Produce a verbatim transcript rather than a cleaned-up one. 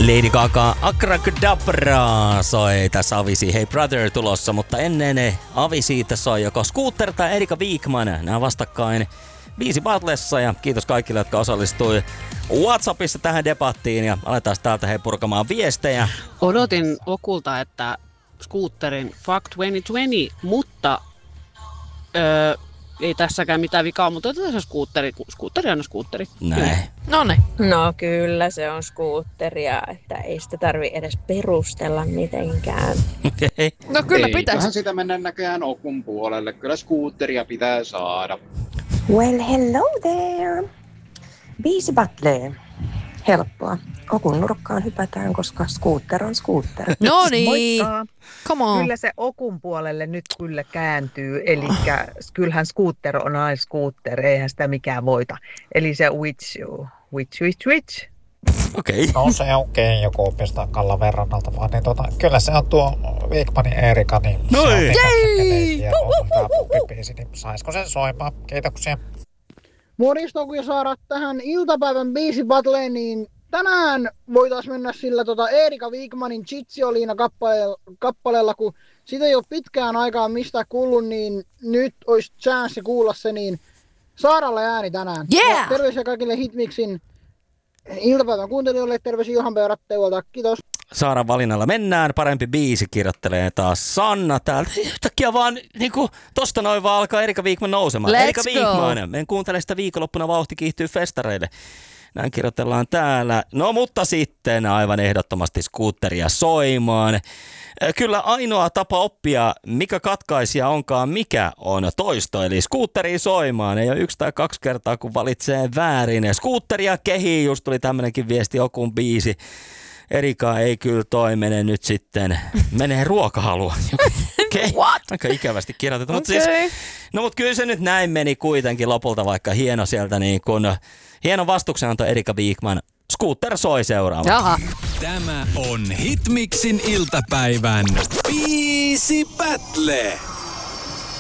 Lady Gaga Abracadabra soi tässä Avicii Hey Brother tulossa, mutta ennen ne Avicii soi joko Scooter tai Erika Wigman. Nämä vastakkain biisi Battlessa ja kiitos kaikille, jotka osallistui WhatsAppissa tähän debattiin ja aletaan täältä hei purkamaan viestejä. Odotin Okulta, että Scooterin Fuck kaksituhattakaksikymmentä, mutta öö, ei tässäkään mitään vikaa, mutta otetaan se skuutteri. Skuutteri on skuutteri. Näin. No ne. No kyllä se on skuutteria, että ei sitä tarvi edes perustella mitenkään. No kyllä ei, pitäisi. Eiköhän sitä mennä näköjään Okun puolelle. Kyllä skuutteria pitää saada. Well, hello there. Biisi battle. Helppoa. Okun nurkkaan hypätään, koska scooter on scooter. No niin. Moikka. Come on. Kyllä se Okun puolelle nyt kyllä kääntyy. Eli kyllähän scooter on aina scooter, eihän sitä mikään voita. Eli se which, which, which, which. Okei. Okay. No se onkin joku pistää Kalla verrannalta vaan, niin tota, kyllä se on tuo Wigmanin Erika, niin no se on Jei! ja on tämä puppibiisi, niin saisiko sen soimaan? Kiitoksia. Morjesta ja Saara tähän iltapäivän biisi battleen, niin tänään voitaisiin mennä sillä tota Erika Wigmanin Chitsiolina kappaleella, kappaleella, kun sitä ei ole pitkään aikaa mistään kuullut, niin nyt olisi chance kuulla se, niin Saaralle ääni tänään. Yeah! Ja terveisiä kaikille Hitmixin iltapäivän kuuntelijoille, terveisiä Johan Peuratteulta, kiitos. Saaran valinnalla mennään, parempi biisi kirjoittelee taas Sanna täältä. Yhtäkkiä vaan niinku tosta noin vaan alkaa Erika Wigman nousemaan. Let's Erika go. Wigman, men kuuntele sitä viikonloppuna, vauhti kiihtyy festareille. Näin kirjoitellaan täällä. No mutta sitten aivan ehdottomasti skuutteria soimaan. Kyllä ainoa tapa oppia, mikä katkaisija onkaan, mikä on toisto. Eli skuutteria soimaan. Ei ole yksi tai kaksi kertaa, kun valitsee väärin. Skuutteria kehii, just tuli tämmönenkin viesti, Okun biisi. Erika ei kyllä toi mene nyt sitten, menee ruokahalua. Okay. What? Aika ikävästi kirjoitettu. Okay. Mut siis, no mutta kyllä se nyt näin meni kuitenkin lopulta, vaikka hieno sieltä niin kun, hieno vastuksenanto Erika Wigman. Scooter soi seuraava. Jaha. Tämä on Hitmixin iltapäivän biisi battle.